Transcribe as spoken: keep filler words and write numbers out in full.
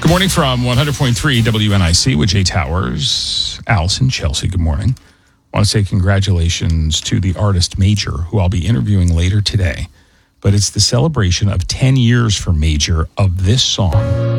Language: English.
Good morning from one hundred point three W N I C with Jay Towers. Allison, Chelsea, good morning. I want to say congratulations to the artist Major, who I'll be interviewing later today. But it's the celebration of ten years for Major of this song.